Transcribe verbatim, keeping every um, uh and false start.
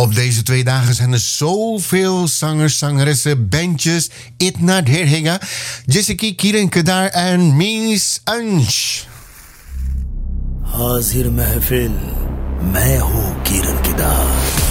Op deze twee dagen zijn er zoveel zangers, zangeressen, bandjes. Itna Dherhega, Jessica Kiran Kedar en Miss Ansh. हाजिर महफिल मैं हूँ किरण किदार